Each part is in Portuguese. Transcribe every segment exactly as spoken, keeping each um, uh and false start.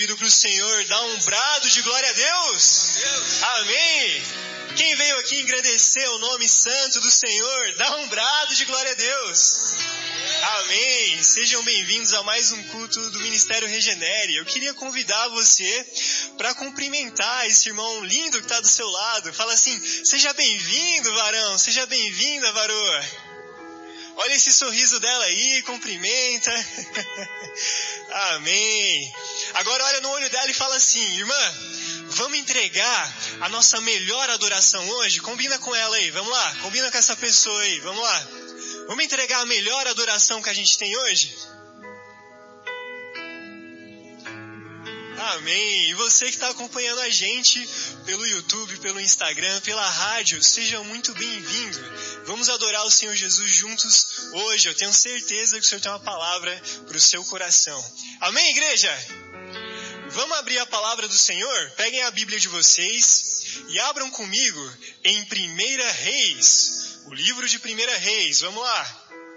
devido para o Senhor, dá um brado de glória a Deus. Deus. Amém. Quem veio aqui engrandecer o nome santo do Senhor, dá um brado de glória a Deus. Amém. Sejam bem-vindos a mais um culto do Ministério Regenere. Eu queria convidar você para cumprimentar esse irmão lindo que está do seu lado. Fala assim: seja bem-vindo, varão. Seja bem-vinda, varoa. Olha esse sorriso dela aí, cumprimenta. Amém. Agora olha no olho dela e fala assim: irmã, vamos entregar a nossa melhor adoração hoje? Combina com ela aí, vamos lá. Combina com essa pessoa aí, vamos lá. Vamos entregar a melhor adoração que a gente tem hoje? Amém. E você que está acompanhando a gente pelo YouTube, pelo Instagram, pela rádio, seja muito bem-vindo. Vamos adorar o Senhor Jesus juntos hoje. Eu tenho certeza que o Senhor tem uma palavra para o seu coração. Amém, igreja? Vamos abrir a palavra do Senhor? Peguem a Bíblia de vocês e abram comigo em Primeira Reis. O livro de Primeira Reis, vamos lá.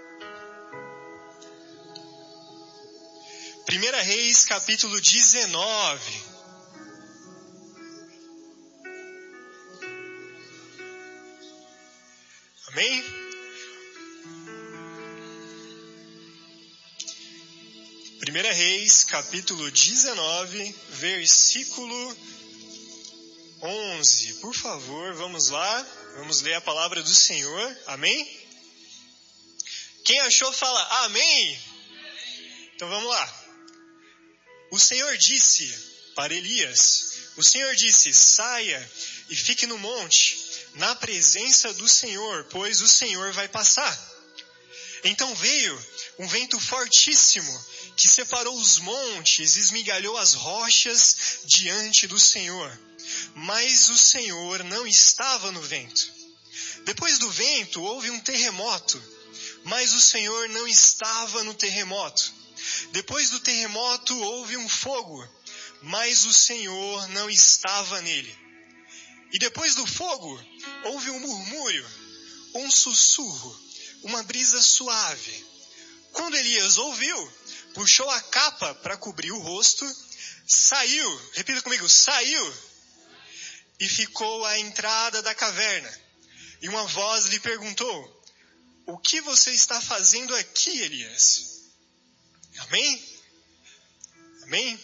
Primeira Reis, capítulo dezenove. Amém? Primeira Reis, capítulo dezenove, versículo onze. Por favor, vamos lá. Vamos ler a palavra do Senhor. Amém? Quem achou, fala amém. Então vamos lá. O Senhor disse para Elias, o Senhor disse: saia e fique no monte, na presença do Senhor, pois o Senhor vai passar. Então veio um vento fortíssimo, que separou os montes e esmigalhou as rochas diante do Senhor. Mas o Senhor não estava no vento. Depois do vento houve um terremoto, mas o Senhor não estava no terremoto. Depois do terremoto houve um fogo, mas o Senhor não estava nele. E depois do fogo houve um murmúrio, um sussurro, uma brisa suave. Quando Elias ouviu, puxou a capa para cobrir o rosto, saiu, repita comigo, saiu, e ficou à entrada da caverna. E uma voz lhe perguntou: o que você está fazendo aqui, Elias? Amém? Amém?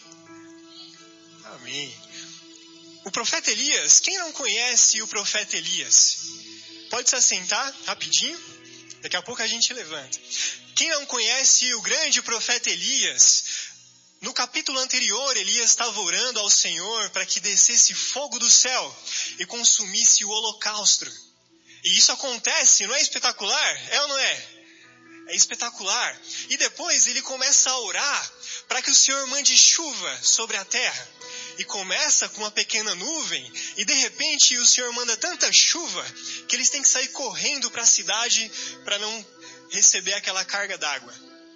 Amém. O profeta Elias, quem não conhece o profeta Elias? Pode se assentar rapidinho, daqui a pouco a gente levanta. Quem não conhece o grande profeta Elias, no capítulo anterior, Elias estava orando ao Senhor para que descesse fogo do céu e consumisse o holocausto. E isso acontece, não é espetacular? É ou não é? É espetacular. E depois ele começa a orar para que o Senhor mande chuva sobre a terra. E começa com uma pequena nuvem, e de repente o Senhor manda tanta chuva que eles têm que sair correndo para a cidade para não receber aquela carga d'água.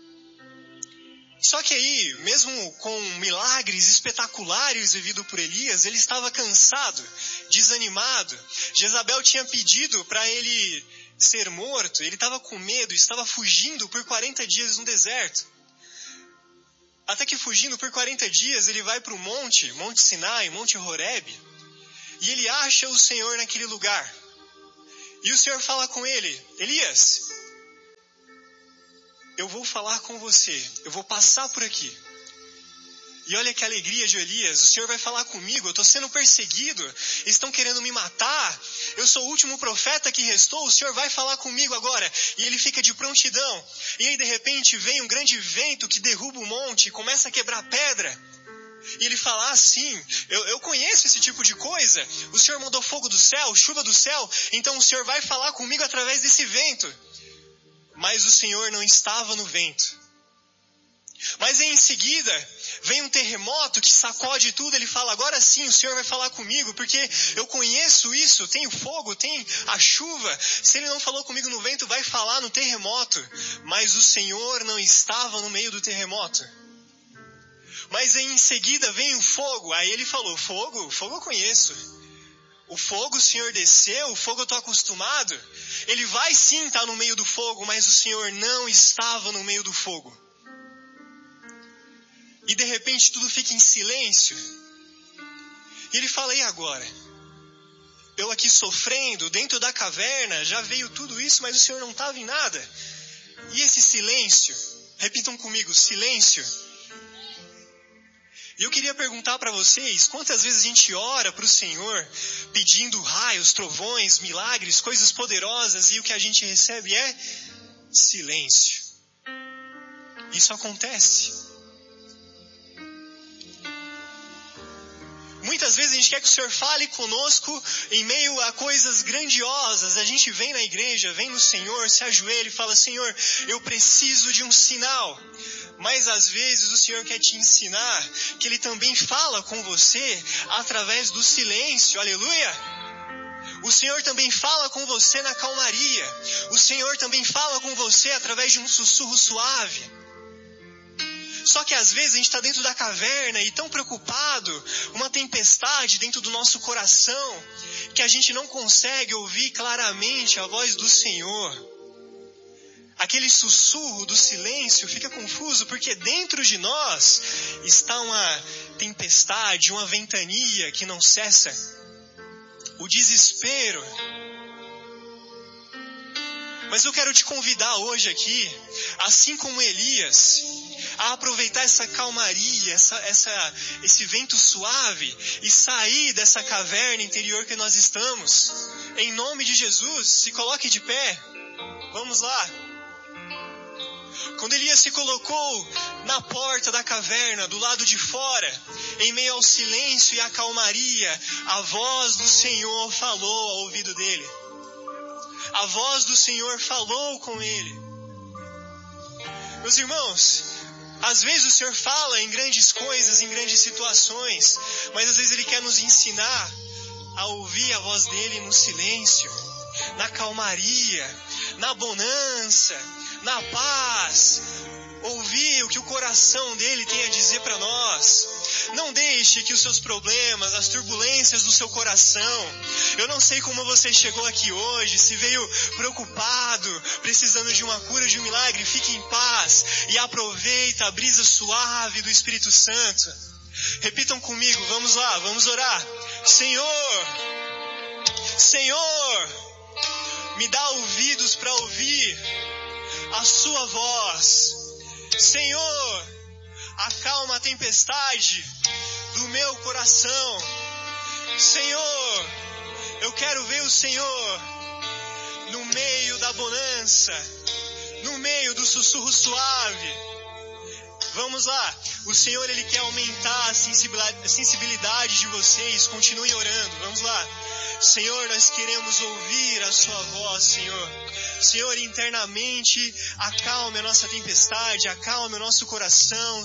Só que aí, mesmo com milagres espetaculares vividos por Elias, ele estava cansado, desanimado. Jezabel tinha pedido para ele ser morto, ele estava com medo, estava fugindo por quarenta dias no deserto. Até que fugindo por quarenta dias, ele vai para o monte, Monte Sinai, Monte Horebe, e ele acha o Senhor naquele lugar. E o Senhor fala com ele: Elias, eu vou falar com você, eu vou passar por aqui. E olha que alegria de Elias: o Senhor vai falar comigo, eu estou sendo perseguido, estão querendo me matar, eu sou o último profeta que restou, o Senhor vai falar comigo agora. E ele fica de prontidão, e aí de repente vem um grande vento que derruba o monte, começa a quebrar pedra. E ele fala assim: eu, eu conheço esse tipo de coisa, o Senhor mandou fogo do céu, chuva do céu, então o Senhor vai falar comigo através desse vento. Mas o Senhor não estava no vento. Mas em seguida, vem um terremoto que sacode tudo. Ele fala: agora sim o Senhor vai falar comigo, porque eu conheço isso, tem o fogo, tem a chuva. Se ele não falou comigo no vento, vai falar no terremoto. Mas o Senhor não estava no meio do terremoto. Mas em seguida vem o fogo. Aí ele falou: fogo? Fogo eu conheço. O fogo o Senhor desceu, o fogo eu estou acostumado. Ele vai sim estar no meio do fogo, mas o Senhor não estava no meio do fogo. E de repente tudo fica em silêncio. E ele fala, e agora? Eu aqui sofrendo, dentro da caverna, já veio tudo isso, mas o Senhor não estava em nada. E esse silêncio? Repitam comigo, silêncio. E eu queria perguntar para vocês, quantas vezes a gente ora para o Senhor, pedindo raios, trovões, milagres, coisas poderosas, e o que a gente recebe é silêncio. Isso acontece. Muitas vezes a gente quer que o Senhor fale conosco em meio a coisas grandiosas. A gente vem na igreja, vem no Senhor, se ajoelha e fala, Senhor, eu preciso de um sinal. Mas às vezes o Senhor quer te ensinar que Ele também fala com você através do silêncio. Aleluia! O Senhor também fala com você na calmaria. O Senhor também fala com você através de um sussurro suave. Só que às vezes a gente está dentro da caverna e tão preocupado, uma tempestade dentro do nosso coração, que a gente não consegue ouvir claramente a voz do Senhor. Aquele sussurro do silêncio fica confuso, porque dentro de nós está uma tempestade, uma ventania que não cessa. O desespero. Mas eu quero te convidar hoje aqui, assim como Elias, a aproveitar essa calmaria, essa, essa, esse vento suave e sair dessa caverna interior que nós estamos. Em nome de Jesus, se coloque de pé. Vamos lá. Quando Elias se colocou na porta da caverna, do lado de fora, em meio ao silêncio e à calmaria, a voz do Senhor falou ao ouvido dele. A voz do Senhor falou com ele. Meus irmãos, às vezes o Senhor fala em grandes coisas, em grandes situações, mas às vezes Ele quer nos ensinar a ouvir a voz dEle no silêncio, na calmaria, na bonança, na paz. Ouvir o que o coração dEle tem a dizer para nós. Não deixe que os seus problemas, as turbulências do seu coração, eu não sei como você chegou aqui hoje, se veio preocupado, precisando de uma cura, de um milagre, fique em paz e aproveita a brisa suave do Espírito Santo. Repitam comigo, vamos lá, vamos orar. Senhor, Senhor, me dá ouvidos para ouvir a sua voz. Senhor, acalma a tempestade do meu coração. Senhor, eu quero ver o Senhor no meio da bonança, no meio do sussurro suave. Vamos lá, o Senhor Ele quer aumentar a sensibilidade de vocês, continuem orando, vamos lá. Senhor, nós queremos ouvir a sua voz, Senhor. Senhor, internamente, acalme a nossa tempestade, acalme o nosso coração,